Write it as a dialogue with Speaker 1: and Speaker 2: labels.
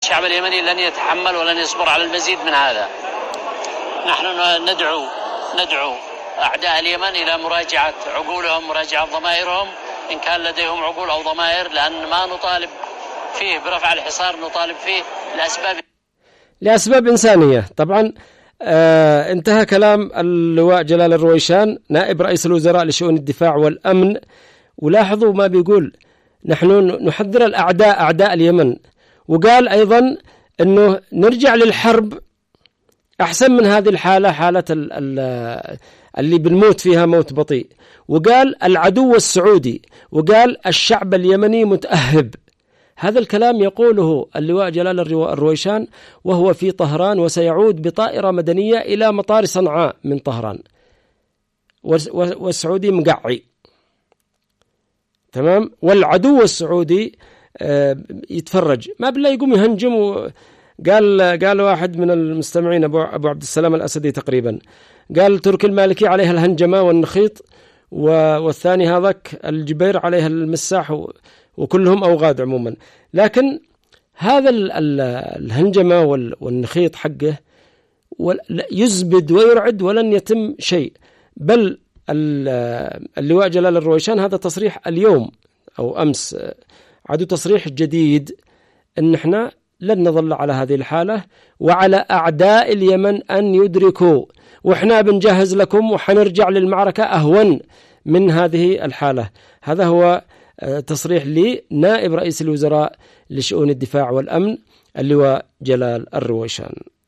Speaker 1: الشعب اليمني لن يتحمل ولن يصبر على المزيد من هذا. نحن ندعو أعداء اليمن إلى مراجعة عقولهم، مراجعة ضمائرهم إن كان لديهم عقول أو ضمائر، لأن ما نطالب فيه برفع الحصار نطالب فيه
Speaker 2: لأسباب إنسانية. طبعا انتهى كلام اللواء جلال الرويشان نائب رئيس الوزراء لشؤون الدفاع والأمن. ولاحظوا ما بيقول: نحن نحذر الأعداء أعداء اليمن، وقال أيضا أنه نرجع للحرب أحسن من هذه الحالة، حالة اللي بنموت فيها موت بطيء. وقال العدو السعودي، وقال الشعب اليمني متأهب. هذا الكلام يقوله اللواء جلال الرويشان وهو في طهران، وسيعود بطائرة مدنية إلى مطار صنعاء من طهران، والسعودي مقعي. تمام. والعدو السعودي يتفرج، ما بالله يقوم يهنجم. قال واحد من المستمعين أبو عبد السلام الأسدي تقريبا، قال تركي المالكي عليها الهنجمة والنخيط، والثاني هذاك الجبير عليها المساح، وكلهم أوغاد عموما. لكن هذا الهنجمة والنخيط حقه يزبد ويرعد ولن يتم شيء. بل اللواء جلال الرويشان هذا تصريح اليوم أو أمس، عدو تصريح جديد أن احنا لن نظل على هذه الحالة، وعلى أعداء اليمن أن يدركوا، وإحنا بنجهز لكم وحنرجع للمعركة أهون من هذه الحالة. هذا هو تصريح لنائب رئيس الوزراء لشؤون الدفاع والأمن اللواء جلال الرويشان.